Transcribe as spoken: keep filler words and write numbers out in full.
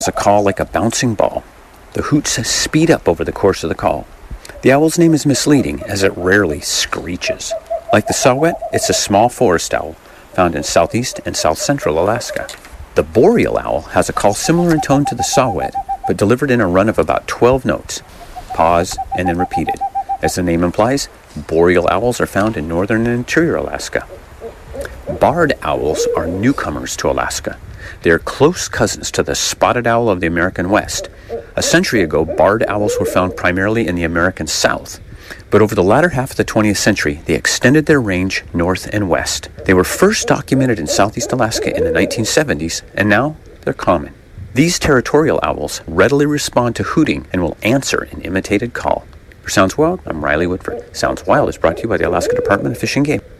It's a call like a bouncing ball. The hoots speed up over the course of the call. The owl's name is misleading as it rarely screeches. Like the saw-whet, it's a small forest owl found in southeast and south-central Alaska. The boreal owl has a call similar in tone to the saw-whet, but delivered in a run of about twelve notes. Pause and then repeated. As the name implies, boreal owls are found in northern and interior Alaska. Barred owls are newcomers to Alaska. They are close cousins to the spotted owl of the American West. A century ago, barred owls were found primarily in the American South. But over the latter half of the twentieth century, they extended their range north and west. They were first documented in southeast Alaska in the nineteen seventies, and now they're common. These territorial owls readily respond to hooting and will answer an imitated call. For Sounds Wild, I'm Riley Woodford. Sounds Wild is brought to you by the Alaska Department of Fish and Game.